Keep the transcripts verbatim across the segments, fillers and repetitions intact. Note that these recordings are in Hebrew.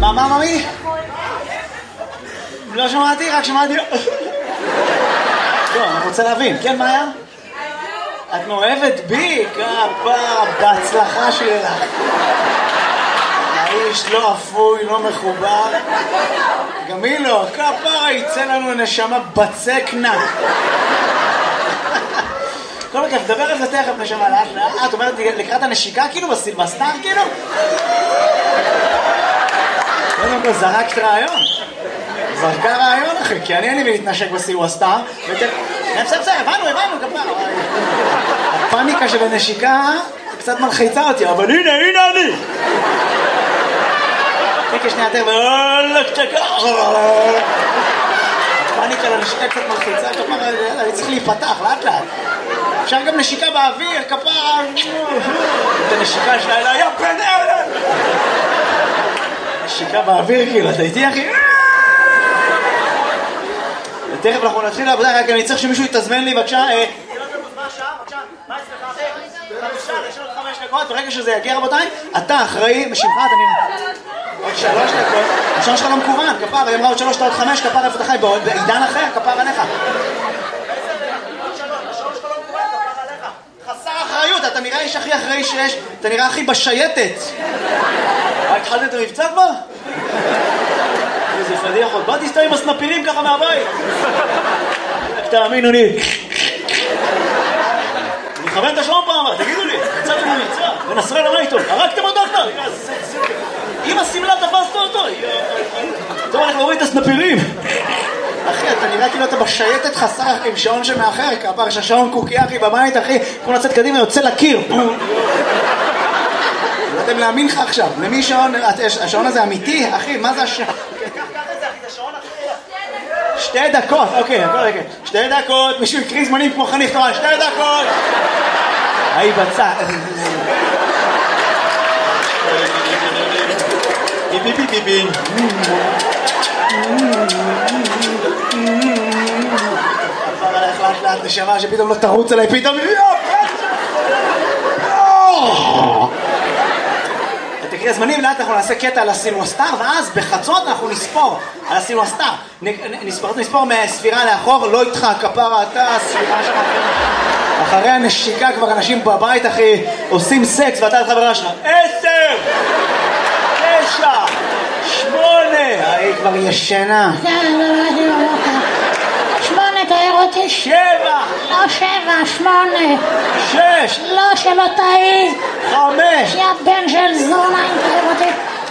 מה, מה, ממי? לא שמעתי, רק שמעתי... לא, אני רוצה להבין. כן, מה היה? את מאוהבת בי? כפרה, בהצלחה שלך. האיש לא אפוי, לא מחובר. גם היא לא. כפרה, יצא לנו נשמה בצקנה. כל הכיף, דבר על זה תכף נשמה לאט לאט. את אומרת לקראת הנשיקה כאילו בסילבסטר כאילו? קודם כל זרקת רעיון. זרקה רעיון אחי, כי אני אין לי להתנשק בסילבסטר. בסדר, בסדר, הבנו, הבנו כפרה. הפאניקה של הנשיקה קצת מלחיצה אותי, אבל הנה, הנה אני. תקי שנייה תכף, וואלק צ'קה. הפאניקה לנשיקה קצת מלחיצה, כפרה, אני צריך להיפתח לאט לאט. אפשר גם נשיקה באוויר, כפרה. את הנשיקה שלה אלה, יא בן אלה. נשיקה באוויר כאילו, אתה איתי אחי? תכף אנחנו נתחיל לעבודה, רק אני צריך שמישהו יתזמן לי, בבקשה. מה השעה? בבקשה, מה אצלך? חמישה, יש עוד חמש דקות, ברגע שזה יגיע רבותיי, אתה אחראי, משמך, אתה נראה. עוד שלוש דקות, השעון שלך לא מקוון, כפר, היא אמרה עוד שלוש, עוד חמש, כפר, איפה אתה חי? בעידן אחר, כפר עליך. חסר אחריות, אתה נראה איש הכי אחראי שיש, אתה נראה הכי בשייטת. מה, התחלת את המבצע כבר? איזה פדיחות, בא תסתיים עם הסנפירים ככה מהבית. תאמינו לי. אני מכוון את השעון פעם, תגידו לי, יצאתם למבצע, ונסרל מה איתו, הרגתם אותו כבר. אם הסמלה תפסת אותו. טוב, אנחנו רואים את הסנפירים. אחי, אתה נראה כאילו אתה בשייטת חסר עם שעון שמאחר, כפר שהשעון קוקי אחי בבית אחי, כמו לצאת קדימה יוצא לקיר. לא יודעים להאמין לך עכשיו, למי שעון, השעון הזה אמיתי? אחי, מה זה השעון? קח את זה אחי, זה שעון אחי. שתי דקות, אוקיי, הכל אוקיי. שתי דקות, מישהו יקריא זמנים כמו חניך תורן, שתי דקות. היי בצע. ביבי ביבי ביבי. עבר עליך לאט לאט נשמה שפתאום לא תרוץ עליי פתאום. תקריא הזמנים, לאט אנחנו נעשה קטע על הסילבסטר, ואז בחצות אנחנו נספור על הסילבסטר. נספור מהספירה לאחור, לא איתך, כפרה אתה, הספירה שלך. אחרי הנשיקה כבר אנשים בבית אחי עושים סקס ואתה את חברה שלך. עשר! תשע! שמונה! היא כבר ישנה. שמונה, תאר אותי. שבע! לא שבע, שמונה. שש! לא, שלא תעיז. חמש! יא בן של זונה, תאר אותי.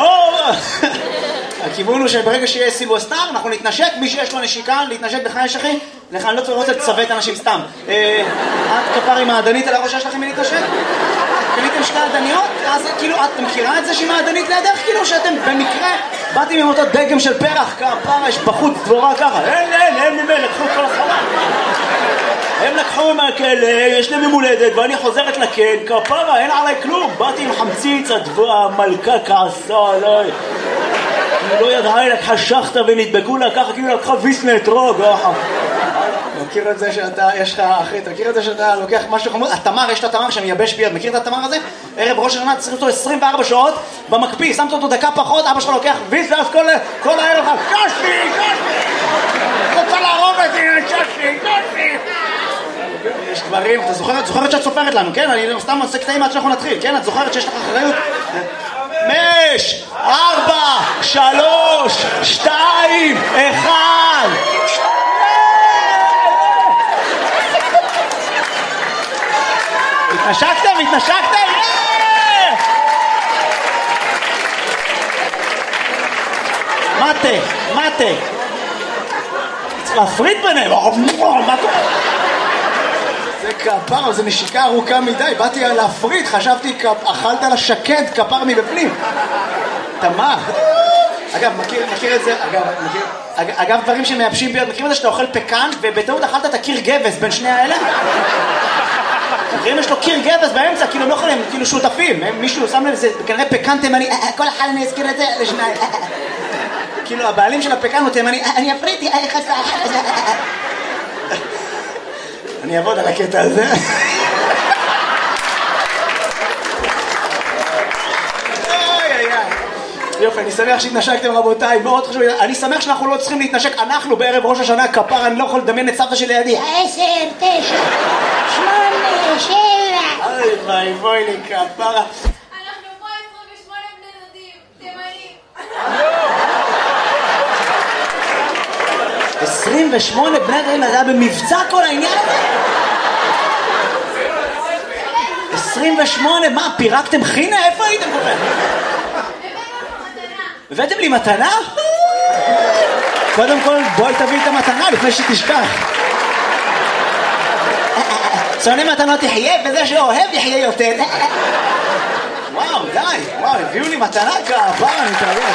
הכיוון הוא שברגע שיהיה סילבסטר אנחנו נתנשק, מי שיש לו נשיקה להתנשק בך יש אחי. לך אני לא צריך לראות לצוות אנשים סתם. את כפר עם העדנית על הראש שיש לכם מלהתנשק? קניתם שתי עדניות? אז כאילו את מכירה את זה שהיא מעדנית לידך? כאילו שאתם במקרה באתם עם אותו דגם של פרח כפר, יש בחוץ דבורה ככה. אין, אין, אין ממנו, לקחו את כל הסחורה. הם לקחו מהכלא, יש להם ממולדת ואני חוזרת לכן, כפרה, אין עליי כלום. באתי עם חמציץ, המלכה כעסה עליי. היא לא ידעה, היא לקחה שחטה ונדבקו לה ככה, כאילו לקחה ויסנט רוג. מכיר את זה שאתה, יש לך, אחי, אתה מכיר את זה שאתה לוקח משהו חמוד? התמר, יש את התמר שמייבש ביד, מכיר את התמר הזה? ערב ראש השנה צריך אותו עשרים וארבע שעות במקפיא, שמת אותו דקה פחות, אבא שלך לוקח ויס, ואז כל, כל הערב לך, קשתי, קשתי! רוצה להרוג אותי, קשתי, קשתי! יש דברים, אתה זוכרת, זוכרת שאת סופרת לנו, כן? אני סתם עושה קטעים עד שאנחנו נתחיל, כן? את זוכרת שיש לך אחריות? חמש, ארבע, שלוש, שתיים, אחד! התנשקתם? התנשקתם? מטה, מטה. צריך להפריד ביניהם. מה קורה? זה כפר, זה נשיקה ארוכה מדי. באתי להפריד, חשבתי, אכלת לשקד כפר מבפנים. תמר. אגב, מכיר, מכיר את זה, אגב, מכיר, אגב, דברים שמייבשים ביד, מכיר את זה שאתה אוכל פקן, ובטעות אכלת את הקיר גבס בין שני האלה? מכירים יש לו קיר גבס באמצע, כאילו הם לא יכולים, כאילו שותפים, מישהו שם לב, זה כנראה פקן תימני, כל אחד אני אזכיר את זה לשניים. כאילו הבעלים של הפקן הוא תימני, אני אפריתי, אני אעבוד על הקטע הזה. יופי, אני שמח שהתנשקתם רבותיי, מאוד חשוב, אני שמח שאנחנו לא צריכים להתנשק, אנחנו בערב ראש השנה כפר, אני לא יכול לדמיין את סבתא שלי לידי. עשר, תשע, שמונה, שבע. אוי ביי, בואי לי כפרה. אנחנו פה עשרים ושמונה בני דודים, תימנים. עשרים ושמונה בני דודים, זה היה במבצע כל העניין הזה? עשרים ושמונה, מה, פירקתם חינה? איפה הייתם כל כך? הבאתם לי מתנה? קודם כל בואי תביא את המתנה לפני שתשכח. שונא מתנות יחיה וזה שאוהב יחיה יותר. וואו, די, וואו, הביאו לי מתנה כעבר, אני מתרגש.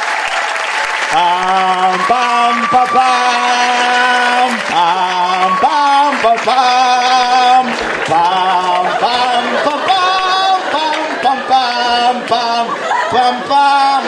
פעם פעם פעם פעם פעם פעם פעם פעם פעם פעם פעם פעם פעם פעם פעם.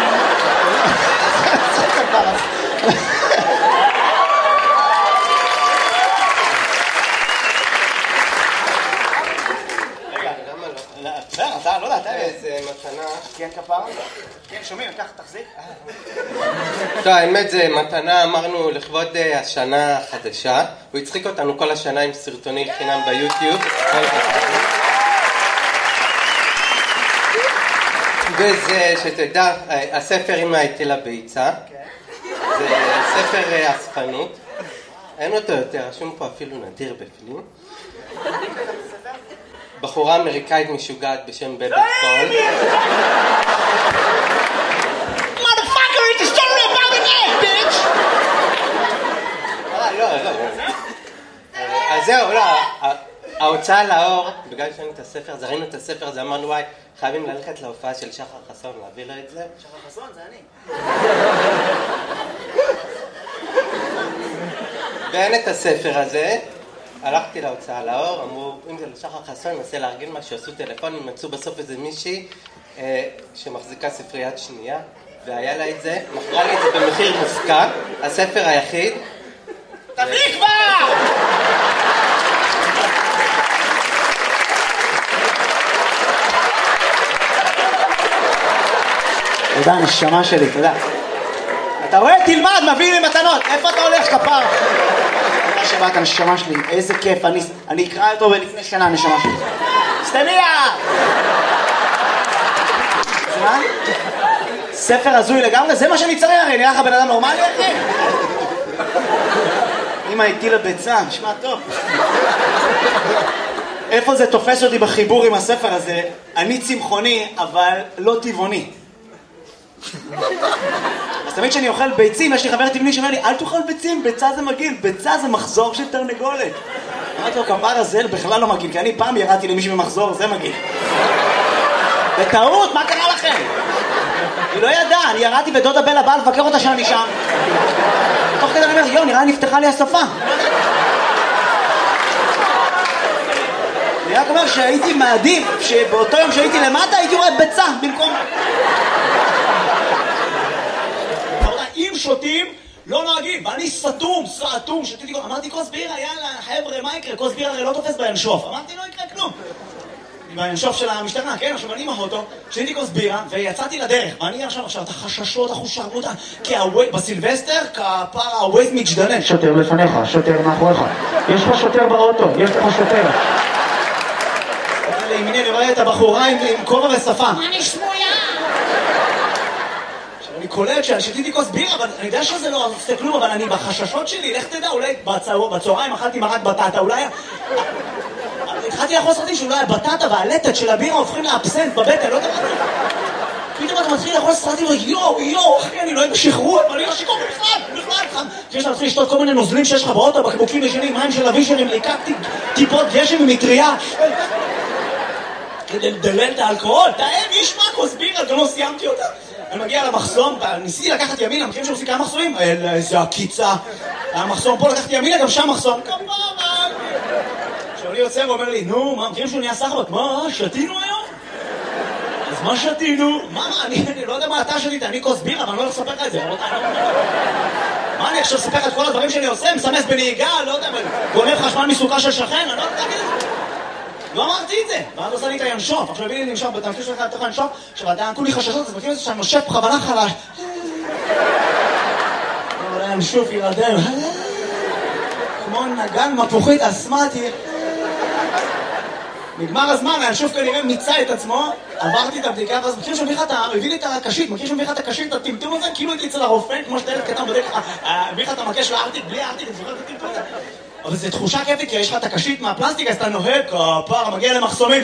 אתה לא יודע, אתה איזה מתנה. כן כפרה? כן, שומעים, ככה תחזיק. טוב, האמת זה מתנה, אמרנו לכבוד השנה החדשה. הוא הצחיק אותנו כל השנה עם סרטוני חינם ביוטיוב. וזה, שתדע, הספר עם ההיטל הביצה. זה ספר אספנות. אין אותו יותר, רשום פה אפילו נדיר בפנים. בחורה אמריקאית משוגעת בשם בבי סול. Motherfucker, it's a story about an egg, bitch! אה, לא, לא. אז זהו, לא. ההוצאה לאור, בגלל שראינו את הספר, אז ראינו את הספר, אז אמרנו, וואי, חייבים ללכת להופעה של שחר חסון, להביא לו את זה. שחר חסון, זה אני. ואין את הספר הזה. הלכתי להוצאה לאור, אמרו, אם זה לשחר חסון, ננסה לארגן משהו, עשו טלפונים, מצאו בסוף איזה מישהי אה, שמחזיקה ספריית שנייה, והיה לה את זה, מכרה לי את זה במחיר מופקע, הספר היחיד. תביא כבר! תודה, נשמה שלי, תודה. אתה רואה? תלמד, מביא לי מתנות. איפה אתה הולך, כפר? תודה שבאת, נשמה שלי. איזה כיף. אני, אני אקרא אותו בלפני שנה, נשמה שלי. סטניה! מה? ספר הזוי לגמרי? זה מה שאני צריך, הרי נראה לך בן אדם נורמלי, אחי? אמא הטילה ביצה, נשמע טוב. איפה זה תופס אותי בחיבור עם הספר הזה? אני צמחוני, אבל לא טבעוני. אז תמיד כשאני אוכל ביצים, יש לי חבר טבעוני שאומר לי, אל תאכל ביצים, ביצה זה מגעיל, ביצה זה מחזור של תרנגולת. אמרתי לו, כמובן הזה בכלל לא מגעיל, כי אני פעם ירדתי למישהו במחזור, זה מגעיל. בטעות, מה קרה לכם? היא לא ידעה, אני ירדתי ודודה בלה באה לבקר אותה שאני שם. תוך כדי אני אומר, יו, נראה נפתחה לי השפה. אני רק אומר שהייתי מעדיף, שבאותו יום שהייתי למטה הייתי רואה ביצה במקום... אם שותים, לא נוהגים, ואני סתום, סתום, שתיתי, אמרתי כוס בירה, יאללה, חבר'ה, מה יקרה? כוס בירה הרי לא תופס בינשוף. אמרתי, לא יקרה כלום. בינשוף של המשטרה, כן, עכשיו אני עם האוטו, שתיתי כוס בירה, ויצאתי לדרך, ואני עכשיו, עכשיו, את החששות, החושרמותה, כי בסילבסטר, כפר הווייז מתג'דנן. שוטר לפניך, שוטר מאחוריך. יש לך שוטר באוטו, יש לך שוטר. לימיני, אני רואה את הבחורה עם כובע ושפה. אני שמויה. אני קולט ששתיתי כוס בירה, אבל אני יודע שזה לא עושה כלום, אבל אני בחששות שלי, לך תדע, אולי בצהריים אכלתי מרק בטטה, אולי... התחלתי לאכול סרטים שאולי הבטטה והלטת של הבירה הופכים לאבסנט בבטן, לא יודע מה. פתאום אתה מתחיל לאכול סרטים ויואו, יואו, אחי, אני לא אוהב בשחרור, אבל אני לא שיקור בכלל, בכלל. אחרי שאתה מתחיל לשתות כל מיני נוזלים שיש לך באוטו, בקבוקים ישנים, מים של אבישרים, לקחתי טיפות גשם ומטריה. כדי לדלל את האלכוהול, תאם, יש מה כוס בירה, גם לא סיימתי אותה. אני מגיע למחסום, ניסיתי לקחת ימינה, מכירים שעושים כמה מחסומים? איזה הקיצה. המחסום פה לקחתי ימינה, גם שם מחסום. כמובן. כשאני יוצא ואומר לי, נו, מה, מכירים שהוא נהיה סחבק? מה, שתינו היום? אז מה שתינו? מה, אני לא יודע מה אתה שתית, אני כוס בירה, אבל אני לא הולך לספר לך את זה. מה, אני עכשיו אספר לך את כל הדברים שאני עושה? מסמס בנהיגה, לא יודע, גונב חשמל מסוכה של שכן, אני לא יודע להגיד את זה. לא אמרתי את זה. ואז עושה לי את הינשוף. עכשיו הנה נמשוך, אתה מכיר שלך לתוך הינשוף, עכשיו אתה כולי חששות, אז מכיר את זה שאני נושף בכוונה חלש. אבל הינשוף ילדם. כמו נגן מפוחית אסמטי. נגמר הזמן, הינשוף כנראה מיצה את עצמו, עברתי את הבדיקה, ואז מכיר שמביא לך את ה... הביא לי את הקשית, מכיר שמביא לך את הקשית, את הטמטום הזה, כאילו הייתי אצל הרופא, כמו שאתה ילד קטן בודק לך, הביא לך את המקש לארטיק, בלי הארטיק, אני זוכר את הטמטום הזה. אבל זו תחושה כיפית, כי יש לך את הקשית מהפלסטיק, אז אתה נוהג, כפר, מגיע למחסומים.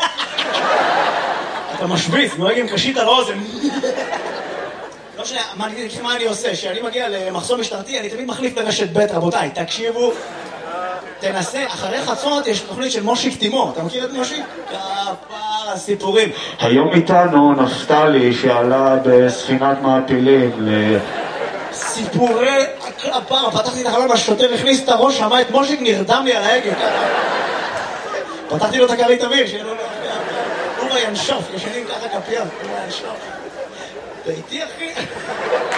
אתה משביץ, נוהג עם קשית על אוזן. לא שני, מה אני עושה? כשאני מגיע למחסום משטרתי, אני תמיד מחליף לרשת ב', רבותיי, תקשיבו. תנסה, אחרי חצות יש תוכנית של מושיק תימור, אתה מכיר את מושיק? כפר הסיפורים. היום איתנו נפתלי שעלה בספינת מעפילים ל... סיפורי הכפר, פתחתי את החלון, השוטר הכניס את הראש, שמע את מושיק, נרדם לי על ההגה. פתחתי לו את הכרית אוויר, שיהיה לו הוא ינשוף, ישנים ככה כפיות, הוא ינשוף. אתה איתי אחי?